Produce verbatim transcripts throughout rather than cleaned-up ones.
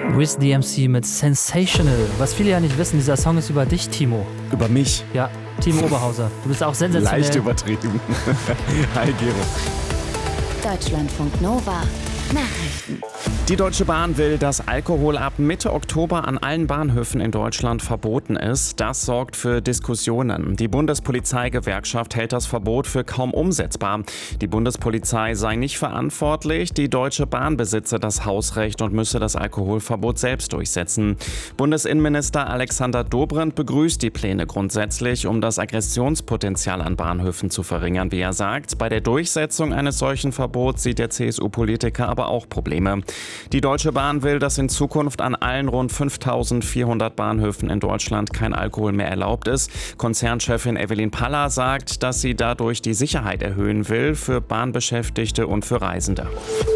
Wiz D M C mit Sensational. Was viele ja nicht wissen, dieser Song ist über dich, Timo. Über mich? Ja, Timo Oberhauser. Du bist auch sensationell. Leicht übertrieben. Hi, Gero. Deutschlandfunk Nova. Nachrichten. Die Deutsche Bahn will, dass Alkohol ab Mitte Oktober an allen Bahnhöfen in Deutschland verboten ist. Das sorgt für Diskussionen. Die Bundespolizeigewerkschaft hält das Verbot für kaum umsetzbar. Die Bundespolizei sei nicht verantwortlich. Die Deutsche Bahn besitze das Hausrecht und müsse das Alkoholverbot selbst durchsetzen. Bundesinnenminister Alexander Dobrindt begrüßt die Pläne grundsätzlich, um das Aggressionspotenzial an Bahnhöfen zu verringern, wie er sagt. Bei der Durchsetzung eines solchen Verbots sieht der C S U-Politiker aber auch Probleme. Die Deutsche Bahn will, dass in Zukunft an allen rund fünftausendvierhundert Bahnhöfen in Deutschland kein Alkohol mehr erlaubt ist. Konzernchefin Evelyn Paller sagt, dass sie dadurch die Sicherheit erhöhen will für Bahnbeschäftigte und für Reisende.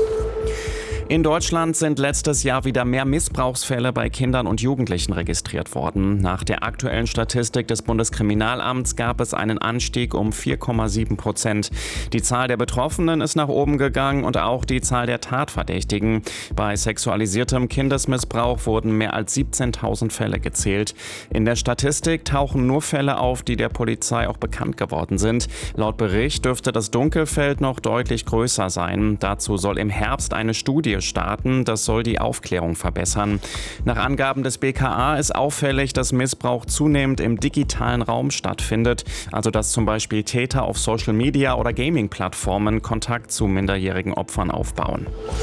In Deutschland sind letztes Jahr wieder mehr Missbrauchsfälle bei Kindern und Jugendlichen registriert worden. Nach der aktuellen Statistik des Bundeskriminalamts gab es einen Anstieg um vier Komma sieben Prozent. Die Zahl der Betroffenen ist nach oben gegangen und auch die Zahl der Tatverdächtigen. Bei sexualisiertem Kindesmissbrauch wurden mehr als siebzehntausend Fälle gezählt. In der Statistik tauchen nur Fälle auf, die der Polizei auch bekannt geworden sind. Laut Bericht dürfte das Dunkelfeld noch deutlich größer sein. Dazu soll im Herbst eine Studie starten. Das soll die Aufklärung verbessern. Nach Angaben des B K A ist auffällig, dass Missbrauch zunehmend im digitalen Raum stattfindet. Also dass zum Beispiel Täter auf Social Media oder Gaming-Plattformen Kontakt zu minderjährigen Opfern aufbauen.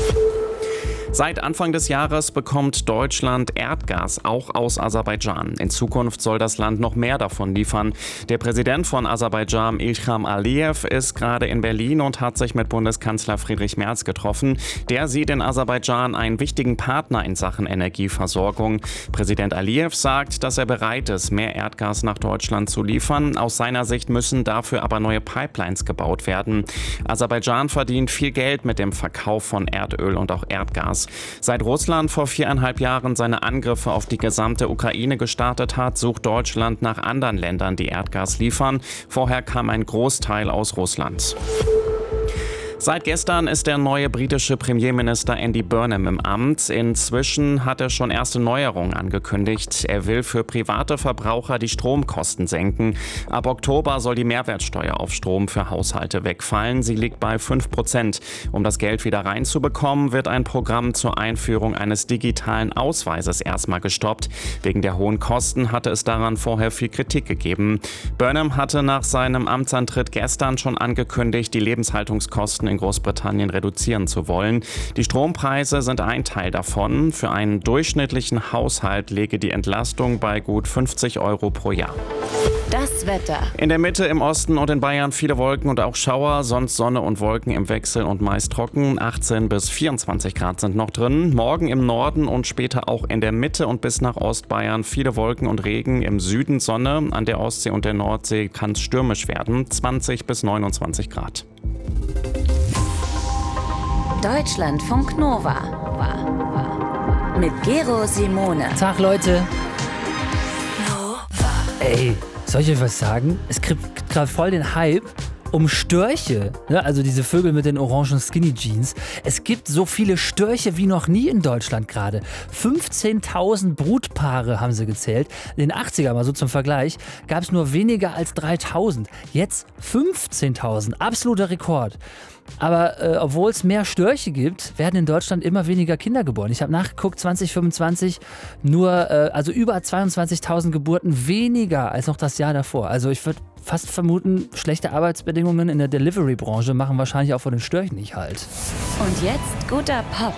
Seit Anfang des Jahres bekommt Deutschland Erdgas auch aus Aserbaidschan. In Zukunft soll das Land noch mehr davon liefern. Der Präsident von Aserbaidschan, Ilham Aliyev, ist gerade in Berlin und hat sich mit Bundeskanzler Friedrich Merz getroffen. Der sieht in Aserbaidschan einen wichtigen Partner in Sachen Energieversorgung. Präsident Aliyev sagt, dass er bereit ist, mehr Erdgas nach Deutschland zu liefern. Aus seiner Sicht müssen dafür aber neue Pipelines gebaut werden. Aserbaidschan verdient viel Geld mit dem Verkauf von Erdöl und auch Erdgas. Seit Russland vor viereinhalb Jahren seine Angriffe auf die gesamte Ukraine gestartet hat, sucht Deutschland nach anderen Ländern, die Erdgas liefern. Vorher kam ein Großteil aus Russland. Seit gestern ist der neue britische Premierminister Andy Burnham im Amt. Inzwischen hat er schon erste Neuerungen angekündigt. Er will für private Verbraucher die Stromkosten senken. Ab Oktober soll die Mehrwertsteuer auf Strom für Haushalte wegfallen. Sie liegt bei fünf Prozent. Um das Geld wieder reinzubekommen, wird ein Programm zur Einführung eines digitalen Ausweises erstmal gestoppt. Wegen der hohen Kosten hatte es daran vorher viel Kritik gegeben. Burnham hatte nach seinem Amtsantritt gestern schon angekündigt, die Lebenshaltungskosten in Großbritannien reduzieren zu wollen. Die Strompreise sind ein Teil davon. Für einen durchschnittlichen Haushalt läge die Entlastung bei gut fünfzig Euro pro Jahr. Das Wetter. In der Mitte, im Osten und in Bayern viele Wolken und auch Schauer, sonst Sonne und Wolken im Wechsel und meist trocken. achtzehn bis vierundzwanzig Grad sind noch drin. Morgen im Norden und später auch in der Mitte und bis nach Ostbayern viele Wolken und Regen. Im Süden Sonne, an der Ostsee und der Nordsee kann es stürmisch werden. zwanzig bis neunundzwanzig Grad. Deutschlandfunk Nova. Mit Gero Simone. Tag, Leute. Ey, soll ich euch was sagen? Es gibt gerade voll den Hype um Störche, ne? Also diese Vögel mit den orangen Skinny Jeans. Es gibt so viele Störche wie noch nie in Deutschland gerade. fünfzehntausend Brutpaare haben sie gezählt. In den achtzigern, mal so zum Vergleich, gab es nur weniger als dreitausend. Jetzt fünfzehntausend. Absoluter Rekord. Aber äh, obwohl es mehr Störche gibt, werden in Deutschland immer weniger Kinder geboren. Ich habe nachgeguckt, zwanzig fünfundzwanzig nur, äh, also über zweiundzwanzigtausend Geburten weniger als noch das Jahr davor. Also ich würde fast vermuten, schlechte Arbeitsbedingungen in der Delivery-Branche machen wahrscheinlich auch vor den Störchen nicht halt. Und jetzt guter Pop.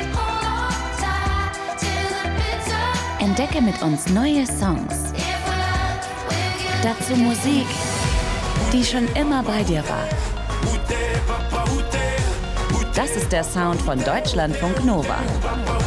Entdecke mit uns neue Songs. Dazu Musik, die schon immer bei dir war. Das ist der Sound von Deutschlandfunk Nova.